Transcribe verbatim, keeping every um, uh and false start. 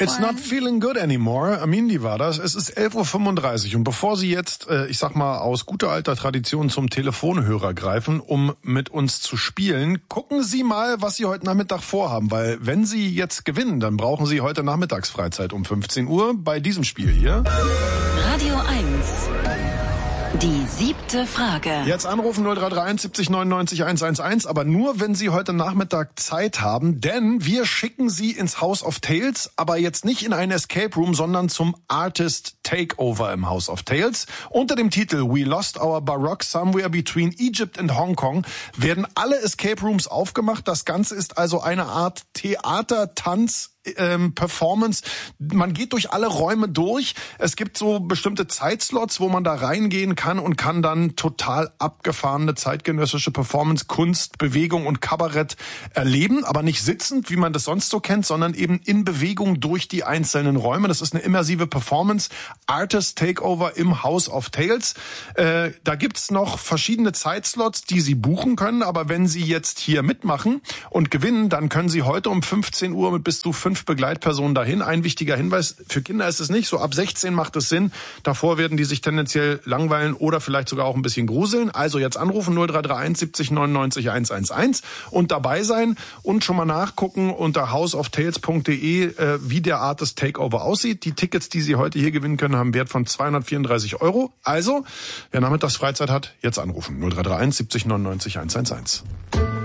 It's not feeling good anymore. Amindi war das. Es ist elf Uhr fünfunddreißig und bevor Sie jetzt, äh, ich sag mal, aus guter alter Tradition zum Telefonhörer greifen, um mit uns zu spielen, gucken Sie mal, was Sie heute Nachmittag vorhaben, weil wenn Sie jetzt gewinnen, dann brauchen Sie heute Nachmittagsfreizeit um fünfzehn Uhr bei diesem Spiel hier. Radio eins. Die siebte Frage. Jetzt anrufen null drei drei eins siebzig neunundneunzig hundertelf, aber nur, wenn Sie heute Nachmittag Zeit haben, denn wir schicken Sie ins House of Tales, aber jetzt nicht in einen Escape Room, sondern zum Artist Takeover im House of Tales. Unter dem Titel We Lost Our Baroque Somewhere Between Egypt and Hong Kong werden alle Escape Rooms aufgemacht. Das Ganze ist also eine Art Theater, Tanz, Ähm, Performance. Man geht durch alle Räume durch. Es gibt so bestimmte Zeitslots, wo man da reingehen kann und kann dann total abgefahrene zeitgenössische Performance, Kunst, Bewegung und Kabarett erleben, aber nicht sitzend, wie man das sonst so kennt, sondern eben in Bewegung durch die einzelnen Räume. Das ist eine immersive Performance. Artist Takeover im House of Tales. Äh, da gibt's noch verschiedene Zeitslots, die Sie buchen können, aber wenn Sie jetzt hier mitmachen und gewinnen, dann können Sie heute um fünfzehn Uhr mit bis zu fünf Begleitpersonen dahin. Ein wichtiger Hinweis, für Kinder ist es nicht so, ab sechzehn macht es Sinn. Davor werden die sich tendenziell langweilen oder vielleicht sogar auch ein bisschen gruseln. Also jetzt anrufen null drei drei eins siebzig neunundneunzig hundertelf und dabei sein und schon mal nachgucken unter houseoftales punkt de, äh, wie der Artist Takeover aussieht. Die Tickets, die Sie heute hier gewinnen können, haben einen Wert von zweihundertvierunddreißig Euro. Also, wer nachmittags Freizeit hat, jetzt anrufen null drei drei eins siebzig neunundneunzig hundertelf.